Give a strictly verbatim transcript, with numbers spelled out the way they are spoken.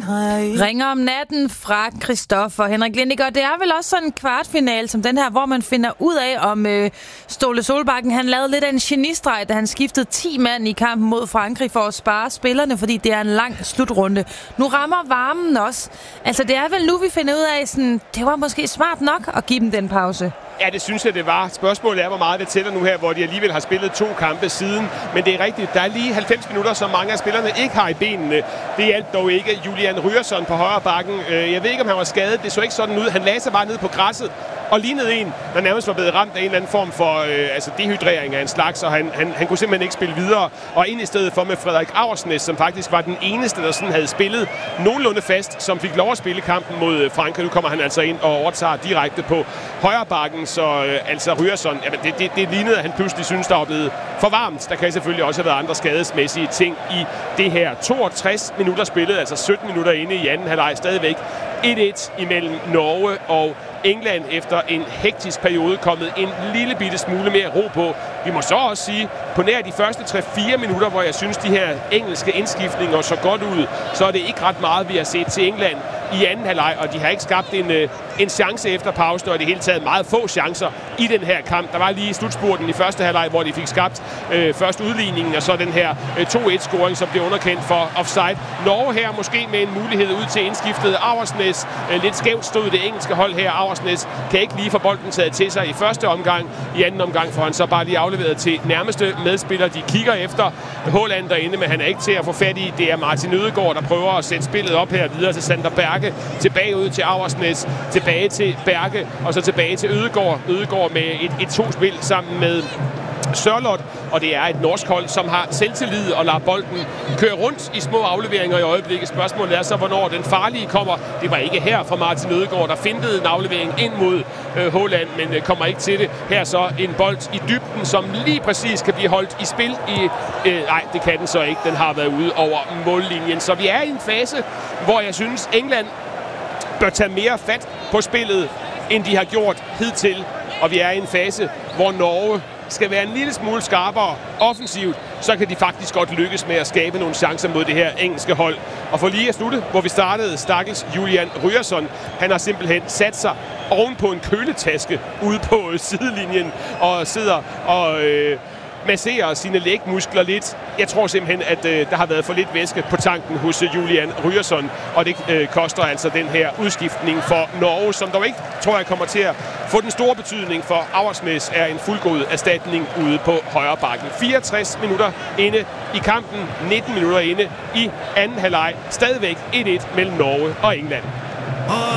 Ringer om natten fra Christoffer. Henrik Lindiger, det er vel også sådan en kvartfinal som den her, hvor man finder ud af, om øh, Ståle Solbakken han lavede lidt af en genistreg, da han skiftede ti mand i kampen mod Frankrig for at spare spillerne, fordi det er en lang slutrunde. Nu rammer varmen også. Altså det er vel nu, vi finder ud af, sådan, det var måske smart nok at give dem den pause. Ja, det synes jeg, det var. Spørgsmålet er, hvor meget det tæller nu her, hvor de alligevel har spillet to kampe siden. Men det er rigtigt. Der er lige halvfems minutter, som mange af spillerne ikke har i benene. Det hjalp dog ikke. Julian Ryerson på højre bakken. Jeg ved ikke, om han var skadet. Det så ikke sådan ud. Han lagde sig bare ned på græsset og lignede en, der nærmest var blevet ramt af en eller anden form for øh, altså dehydrering af en slags, og han, han, han kunne simpelthen ikke spille videre. Og ind i stedet for med Frederik Aursnes, som faktisk var den eneste, der sådan havde spillet nogenlunde fast, som fik lov at spille kampen mod Frankrig. Nu kommer han altså ind og overtager direkte på højre bakken, så øh, altså Ryerson, jamen det, det, det lignede, at han pludselig synes, der var blevet for varmt. Der kan selvfølgelig også have været andre skadesmæssige ting i det her. toogtres minutter spillet, altså sytten minutter inde i anden halvleg, stadigvæk et et imellem Norge og England efter en hektisk periode kommet en lille bitte smule mere ro på. Vi må så også sige, på nær de første tre fire minutter, hvor jeg synes, de her engelske indskiftninger så godt ud, så er det ikke ret meget, vi har set til England i anden halvleg, og de har ikke skabt en, en chance efter pausen, og i det hele taget meget få chancer i den her kamp. Der var lige slutspurten i første halvleg, hvor de fik skabt øh, først udligningen, og så den her øh, to et-scoring, som blev underkendt for offside. Norge her måske med en mulighed ud til indskiftet. Aursnes, øh, lidt skævt stod det engelske hold her. Aursnes kan ikke lige få bolden taget til sig i første omgang. I anden omgang får han så bare lige afleveret til nærmeste medspiller. De kigger efter Haaland derinde, men han er ikke til at få fat i. Det er Martin Ødegaard, der prøver at sætte spillet op her videre til Sander Berge. Tilbage ud til Aursnes, tilbage til Berge, og så tilbage til Ødegaard. Ødegaard med et et to-spil sammen med Sørloth, og det er et norsk hold, som har selvtillid og lader bolden køre rundt i små afleveringer i øjeblikket. Spørgsmålet er så, hvornår den farlige kommer. Det var ikke her fra Martin Ødegaard, der fintede en aflevering ind mod øh, Haaland, men øh, kommer ikke til det. Her så en bold i dybden, som lige præcis kan blive holdt i spil i... Øh, nej, det kan den så ikke. Den har været ude over mållinjen. Så vi er i en fase, hvor jeg synes, England bør tage mere fat på spillet, end de har gjort hidtil. Og vi er i en fase, hvor Norge skal være en lille smule skarpere offensivt, så kan de faktisk godt lykkes med at skabe nogle chancer mod det her engelske hold. Og for lige at slutte, hvor vi startede, stakkels Julian Ryerson, han har simpelthen sat sig oven på en køletaske ude på sidelinjen og sidder og øh, masserer sine lægmuskler lidt. Jeg tror simpelthen, at øh, der har været for lidt væske på tanken hos øh, Julian Ryerson, og det øh, koster altså den her udskiftning for Norge, som dog ikke, tror jeg, kommer til at få den store betydning, for Aursnes er en fuldgod erstatning ude på højre bakken. fireogtres minutter inde i kampen, nitten minutter inde i anden halvleg. Stadigvæk et et mellem Norge og England.